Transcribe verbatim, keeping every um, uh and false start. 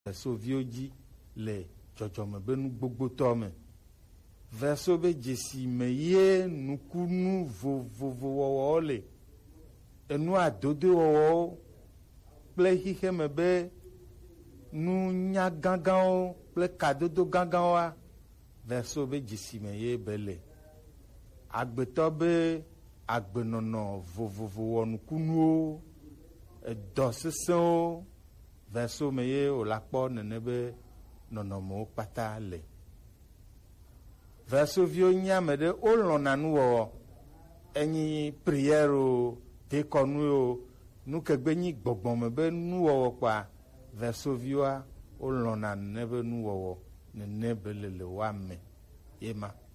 Versoviwo dzi le dzɔdzɔme be nu gbogbo tɔ me. Verso be dzesi me ye nukunu vovovo wɔwɔwo le. Enu adodo wɔwɔwo kple xixe me be nunya gãgãwo kple kadodo gãgãwoa. Verso be dzesi me ye be le. Agbetɔ be agbenɔnɔ vovovo wɔ nukunuwo, edɔ sesẽwo. Verso me ye o la kpɔ nene be nɔnɔmewo kpata le. Verso viwo nye ame ɖe wo lɔ̃na nuwɔwɔ. Enyi prière o, dekɔnu o, nukegbe nyi gbɔgbɔme be nuwɔwɔ kpa. Verso viwoa wo lɔ̃na nene be nuwɔwɔ nene be le le woame. Yema.